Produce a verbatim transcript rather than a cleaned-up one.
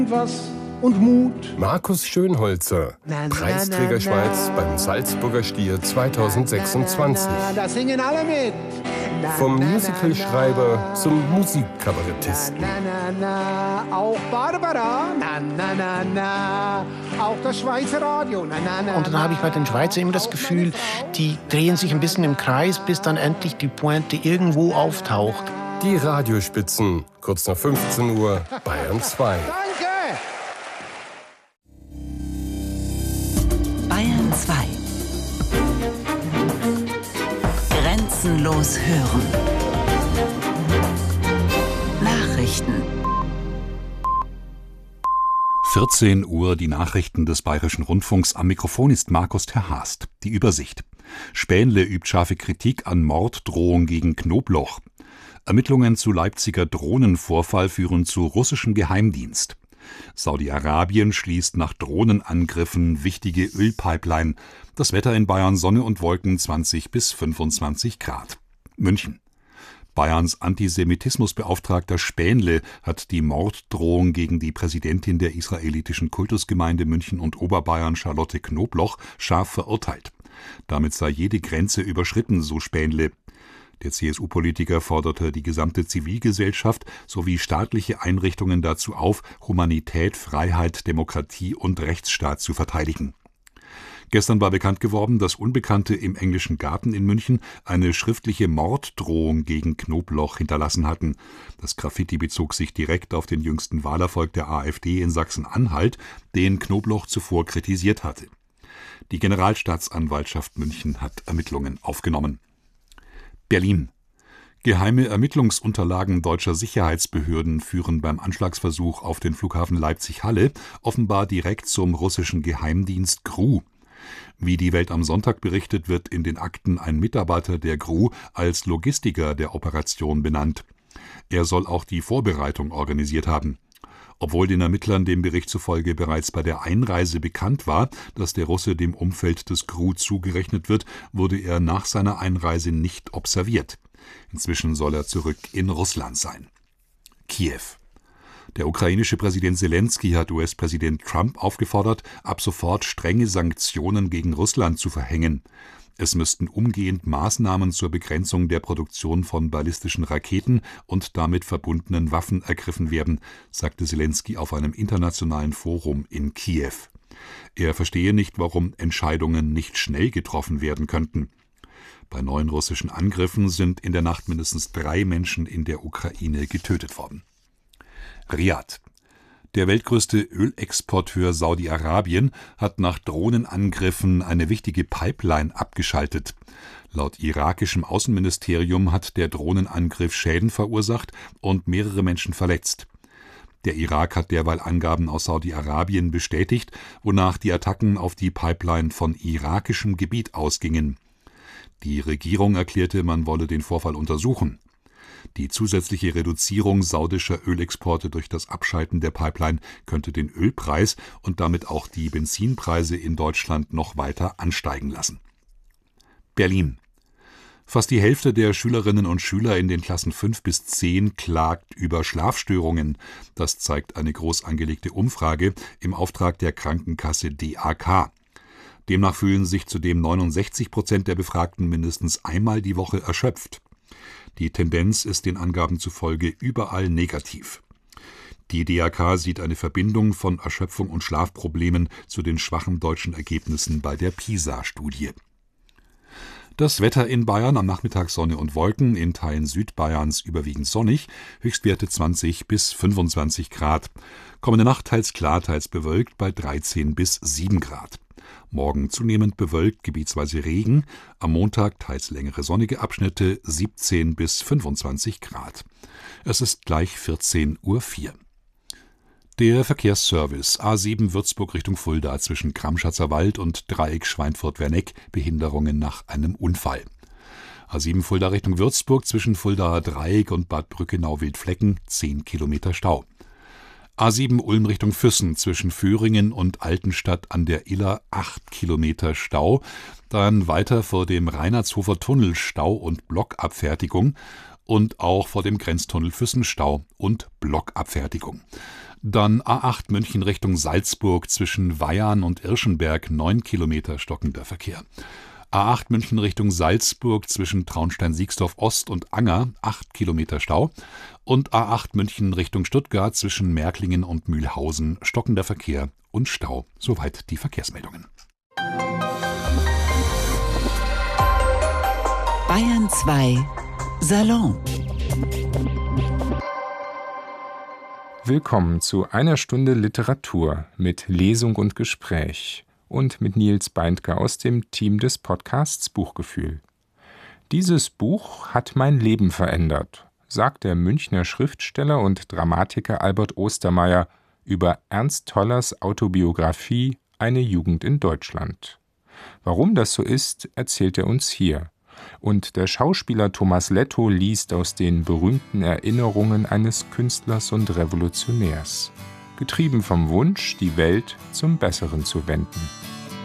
Was und Mut. Markus Schönholzer, Na, na, Preisträger na, na. Schweiz beim Salzburger Stier zweitausendsechsundzwanzig. Na, na, da singen alle mit. Na, Vom na, Musicalschreiber na, zum na, Musikkabarettisten. na, na, na, auch Barbara. Na, na, na, na, auch das Schweizer Radio. Na, na, na, Und dann habe ich bei den Schweizern immer das Gefühl, die drehen sich ein bisschen im Kreis, bis dann endlich die Pointe irgendwo auftaucht. Die Radiospitzen, kurz nach fünfzehn Uhr, Bayern zwei. Danke. Bayern zwei. Grenzenlos hören. Nachrichten. vierzehn Uhr, die Nachrichten des Bayerischen Rundfunks. Am Mikrofon ist Markus Terhaast. Die Übersicht. Spähnle übt scharfe Kritik an Morddrohung gegen Knobloch. Ermittlungen zu Leipziger Drohnenvorfall führen zu russischem Geheimdienst. Saudi-Arabien schließt nach Drohnenangriffen wichtige Ölpipeline. Das Wetter in Bayern: Sonne und Wolken, zwanzig bis fünfundzwanzig Grad. München. Bayerns Antisemitismusbeauftragter Spähnle hat die Morddrohung gegen die Präsidentin der israelitischen Kultusgemeinde München und Oberbayern, Charlotte Knobloch, scharf verurteilt. Damit sei jede Grenze überschritten, so Spähnle. Der C S U-Politiker forderte die gesamte Zivilgesellschaft sowie staatliche Einrichtungen dazu auf, Humanität, Freiheit, Demokratie und Rechtsstaat zu verteidigen. Gestern war bekannt geworden, dass Unbekannte im Englischen Garten in München eine schriftliche Morddrohung gegen Knobloch hinterlassen hatten. Das Graffiti bezog sich direkt auf den jüngsten Wahlerfolg der AfD in Sachsen-Anhalt, den Knobloch zuvor kritisiert hatte. Die Generalstaatsanwaltschaft München hat Ermittlungen aufgenommen. Berlin. Geheime Ermittlungsunterlagen deutscher Sicherheitsbehörden führen beim Anschlagsversuch auf den Flughafen Leipzig-Halle offenbar direkt zum russischen Geheimdienst G R U. Wie die Welt am Sonntag berichtet, wird in den Akten ein Mitarbeiter der G R U als Logistiker der Operation benannt. Er soll auch die Vorbereitung organisiert haben. Obwohl den Ermittlern dem Bericht zufolge bereits bei der Einreise bekannt war, dass der Russe dem Umfeld des G R U zugerechnet wird, wurde er nach seiner Einreise nicht observiert. Inzwischen soll er zurück in Russland sein. Kiew. Der ukrainische Präsident Selenskyj hat U S-Präsident Trump aufgefordert, ab sofort strenge Sanktionen gegen Russland zu verhängen. Es müssten umgehend Maßnahmen zur Begrenzung der Produktion von ballistischen Raketen und damit verbundenen Waffen ergriffen werden, sagte Selenskyj auf einem internationalen Forum in Kiew. Er verstehe nicht, warum Entscheidungen nicht schnell getroffen werden könnten. Bei neuen russischen Angriffen sind in der Nacht mindestens drei Menschen in der Ukraine getötet worden. Riad. Der weltgrößte Ölexporteur Saudi-Arabien hat nach Drohnenangriffen eine wichtige Pipeline abgeschaltet. Laut irakischem Außenministerium hat der Drohnenangriff Schäden verursacht und mehrere Menschen verletzt. Der Irak hat derweil Angaben aus Saudi-Arabien bestätigt, wonach die Attacken auf die Pipeline von irakischem Gebiet ausgingen. Die Regierung erklärte, man wolle den Vorfall untersuchen. Die zusätzliche Reduzierung saudischer Ölexporte durch das Abschalten der Pipeline könnte den Ölpreis und damit auch die Benzinpreise in Deutschland noch weiter ansteigen lassen. Berlin. Fast die Hälfte der Schülerinnen und Schüler in den Klassen fünf bis zehn klagt über Schlafstörungen. Das zeigt eine groß angelegte Umfrage im Auftrag der Krankenkasse D A K. Demnach fühlen sich zudem neunundsechzig Prozent der Befragten mindestens einmal die Woche erschöpft. Die Tendenz ist den Angaben zufolge überall negativ. Die D A K sieht eine Verbindung von Erschöpfung und Schlafproblemen zu den schwachen deutschen Ergebnissen bei der PISA-Studie. Das Wetter in Bayern: am Nachmittag Sonne und Wolken, in Teilen Südbayerns überwiegend sonnig, Höchstwerte zwanzig bis fünfundzwanzig Grad. Kommende Nacht teils klar, teils bewölkt bei dreizehn bis sieben Grad. Morgen zunehmend bewölkt, gebietsweise Regen, am Montag teils längere sonnige Abschnitte, siebzehn bis fünfundzwanzig Grad. Es ist gleich vierzehn Uhr vier. Der Verkehrsservice: A sieben Würzburg Richtung Fulda zwischen Kramschatzer Wald und Dreieck Schweinfurt-Werneck, Behinderungen nach einem Unfall. A sieben Fulda Richtung Würzburg zwischen Fuldaer Dreieck und Bad Brückenau-Wildflecken, zehn Kilometer Stau. A sieben Ulm Richtung Füssen zwischen Föhringen und Altenstadt an der Iller, acht Kilometer Stau. Dann weiter vor dem Reinhardshofer Tunnel Stau und Blockabfertigung und auch vor dem Grenztunnel Füssen Stau und Blockabfertigung. Dann A acht München Richtung Salzburg zwischen Weyarn und Irschenberg, neun Kilometer stockender Verkehr. A acht München Richtung Salzburg zwischen Traunstein-Siegsdorf Ost und Anger, acht Kilometer Stau. Und A acht München Richtung Stuttgart zwischen Märklingen und Mühlhausen, stockender Verkehr und Stau. Soweit die Verkehrsmeldungen. Bayern zwei Salon. Willkommen zu einer Stunde Literatur mit Lesung und Gespräch und mit Nils Beindker aus dem Team des Podcasts Buchgefühl. Dieses Buch hat mein Leben verändert, sagt der Münchner Schriftsteller und Dramatiker Albert Ostermeier über Ernst Tollers Autobiografie »Eine Jugend in Deutschland«. Warum das so ist, erzählt er uns hier. Und der Schauspieler Thomas Lettow liest aus den berühmten Erinnerungen eines Künstlers und Revolutionärs, getrieben vom Wunsch, die Welt zum Besseren zu wenden.